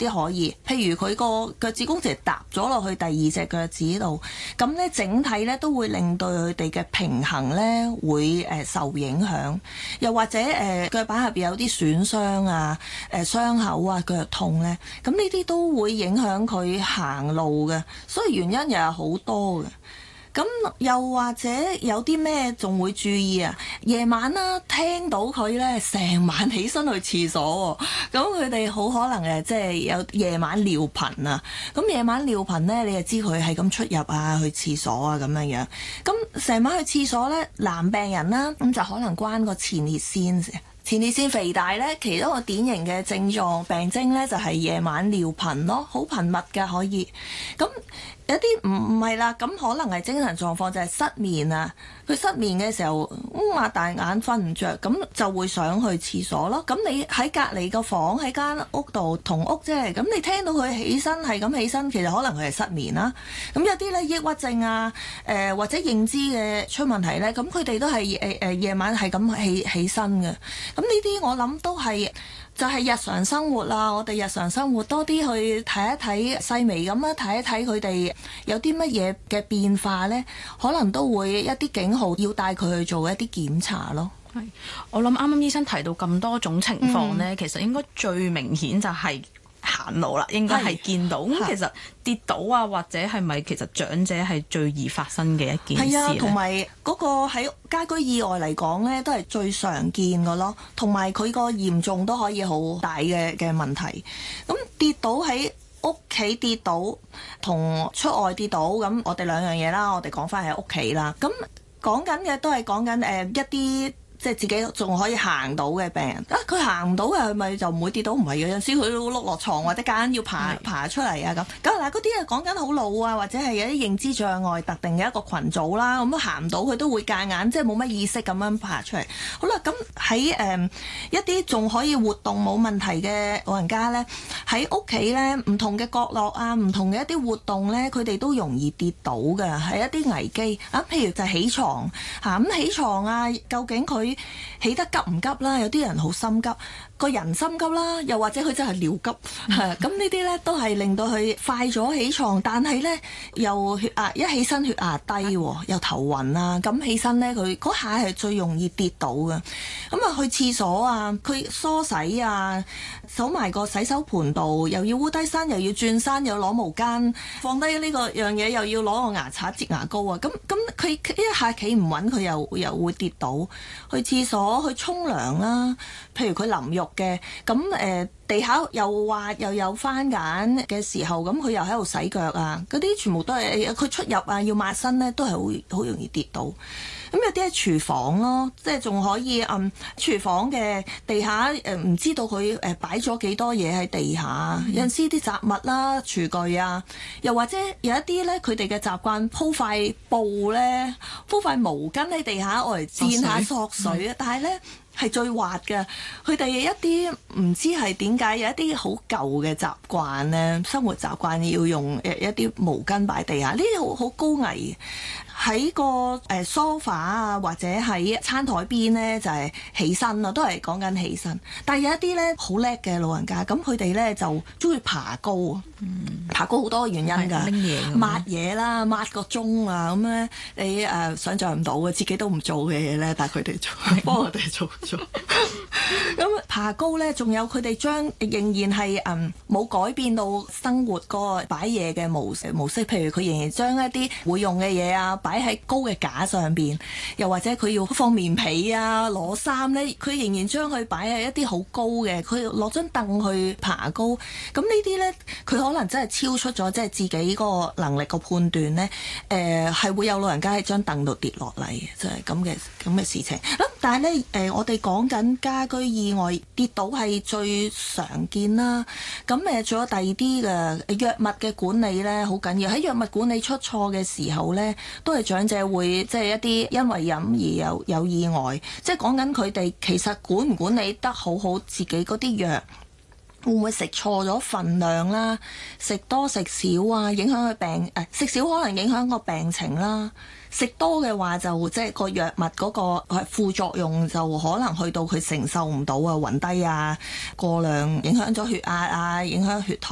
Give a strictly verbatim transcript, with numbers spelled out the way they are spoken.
啲可以，譬如佢個腳趾公就踏咗落去第二隻腳趾度，咁咧整體咧都會令到佢哋嘅平衡咧會誒、呃、受影響，又或者誒、呃、腳板下邊有啲損傷啊、誒、呃、傷口啊、腳痛咧，咁呢啲都會影響佢行路嘅，所以原因又有好多嘅。咁又或者有啲咩仲會注意啊？夜晚啦，聽到佢咧成晚起身去廁所喎，咁佢哋好可能誒，即係有夜晚尿頻啊。咁夜晚尿頻咧，你就知佢係咁出入啊，去廁所啊咁樣樣。咁成晚去廁所咧，男病人啦，咁就可能關個前列腺事。前列腺肥大咧，其中一個典型嘅症狀病徵咧，就係夜晚尿頻咯，好頻密嘅可以。咁有啲唔唔係啦，咁可能係精神狀況就係失眠啊。佢失眠嘅時候，擘大眼瞓唔着，咁就會想去廁所咯。咁你喺隔離個房喺間屋度同屋啫，咁你聽到佢起身係咁起身，其實可能佢係失眠啦。咁有啲咧抑鬱症啊，誒、呃、或者認知嘅出問題咧，咁佢哋都係誒誒夜晚係咁起起身嘅。咁呢啲我諗都係就係、是、日常生活啦，我哋日常生活多啲去睇一睇細微咁樣睇一睇佢哋有啲乜嘢嘅變化呢，可能都會一啲警號要帶佢去做一啲檢查咯。 係，我諗啱啱醫生提到咁多種情況呢，嗯、其實應該最明顯就係行路啦，應該係見到。咁其實跌倒啊，或者係咪其實長者係最易發生嘅一件事？係啊， 同埋嗰個喺家居意外嚟講呢，都係最常見嘅咯。同埋佢個嚴重都可以好大嘅嘅問題。咁跌倒喺屋企跌倒同出外跌倒，咁我哋兩樣嘢啦。我哋講翻喺屋企啦。咁講緊嘅都係講緊誒一啲。即係自己仲可以行到嘅病人啊，佢行唔到嘅係咪就唔會跌倒？唔係嘅，有陣時佢都碌落床或者間要爬爬出嚟啊咁。咁嗱，嗰啲係講緊好老啊，或者係有啲認知障礙特定嘅一個群組啦，咁都行唔到，佢都會夾硬即係冇乜意識咁樣爬出嚟。好啦，咁喺誒一啲仲可以活動冇問題嘅老人家咧，喺屋企咧唔同嘅角落啊，唔同嘅一啲活動咧，佢哋都容易跌倒嘅，係一啲危機啊。譬如就係起床嚇，咁、啊、起床啊，究竟佢起得急唔急啦？有啲人好心急，個人心急啦，又或者佢真係尿急，咁呢啲咧都係令到佢快咗起床，但係咧又血壓一起身血壓低，又頭暈啊，咁起身咧佢嗰下係最容易跌倒嘅。咁啊去廁所啊，佢梳洗啊，手埋個洗手盆度，又要烏低身，又要轉身，又攞毛巾放低呢個樣嘢，又要攞個牙刷擠牙膏啊，咁咁佢一下企唔穩，佢又又會跌倒。去廁所去沖涼啦，譬如佢淋浴嘅，咁誒、呃、地下又滑又有番梘嘅時候，咁佢又喺度洗腳啊，嗰啲全部都係佢出入啊，要抹身咧，都係好好容易跌倒。咁有啲喺廚房咯，即係仲可以嗯廚房嘅地下誒唔知道佢誒擺咗幾多嘢喺地下，嗯、有陣時啲雜物啦、廚具啊，又或者有一啲咧佢哋嘅習慣鋪塊布咧，鋪塊毛巾喺地下我嚟墊下索水啊，嗯、但係咧係最滑嘅。佢哋一啲唔知係點解有一啲好舊嘅習慣咧，生活習慣要用誒一啲毛巾擺地下，呢啲好好高危。喺個誒梳化啊，或者喺餐台邊咧，就係、是、起身啊，都係講緊起身。但係有一啲咧好叻嘅老人家，咁佢哋咧就中意爬高啊，嗯、爬高好多原因㗎， 拎嘢、 抹嘢啦，抹個鐘啊，咁咧你誒、呃、想像唔到嘅，自己都唔做嘅嘢咧，但係佢哋做，幫我哋做咗。咁爬高咧，仲有佢哋將仍然係誒冇改變到生活嗰個擺嘢嘅模式模式，譬如佢仍然將一啲會用嘅嘢啊，擺喺高嘅架上邊，又或者佢要放棉被啊、攞衫咧，佢仍然將佢擺喺一啲好高嘅，佢攞張凳去爬高。咁呢啲咧，佢可能真係超出咗即係自己個能力個判斷咧。誒、呃、係會有老人家喺張凳度跌落嚟，就係咁嘅咁嘅事情。咁但係咧誒，我哋講緊家居意外跌倒係最常見啦。咁誒仲有第二啲嘅藥物嘅管理咧，好緊要。喺藥物管理出錯嘅時候咧，都係長者會即係一啲因為飲而有有意外，即係講緊佢哋其實管唔管理得好好自己嗰啲藥，會唔會食錯咗份量啦？食多食少啊，影響佢病誒，食少可能影響個病情啦。食多嘅話就即係個藥物嗰個副作用就可能去到佢承受唔到啊，暈低啊，過量影響咗血壓啊，影響血糖。